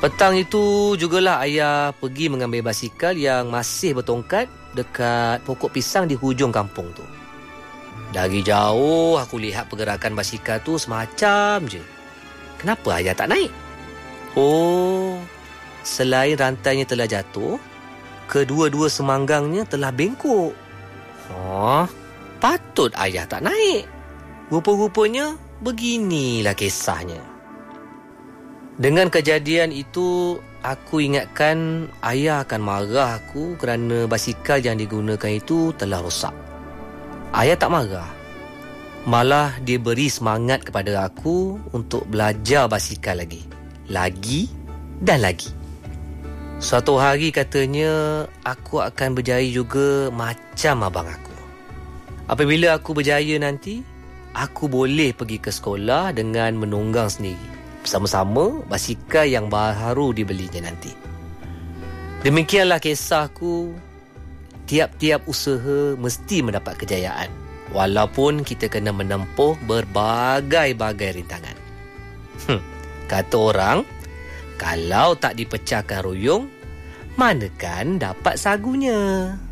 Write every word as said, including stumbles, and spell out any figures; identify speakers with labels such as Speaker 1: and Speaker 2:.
Speaker 1: Petang itu jugalah ayah pergi mengambil basikal yang masih bertongkat dekat pokok pisang di hujung kampung tu. Dari jauh aku lihat pergerakan basikal tu semacam je. Kenapa ayah tak naik? Oh, selain rantainya telah jatuh, kedua-dua semanggangnya telah bengkok. Oh, patut ayah tak naik. Rupa-rupanya beginilah kisahnya. Dengan kejadian itu, aku ingatkan ayah akan marah aku kerana basikal yang digunakan itu telah rosak. Ayah tak marah. Malah dia beri semangat kepada aku untuk belajar basikal lagi. Lagi dan lagi. Suatu hari katanya, aku akan berjaya juga macam abang aku. Apabila aku berjaya nanti, aku boleh pergi ke sekolah dengan menunggang sendiri. Bersama-sama basikal yang baru dibelinya nanti. Demikianlah kisahku. Tiap-tiap usaha mesti mendapat kejayaan, walaupun kita kena menempuh berbagai-bagai rintangan. Hmm, kata orang, kalau tak dipecahkan ruyung, manakan dapat sagunya.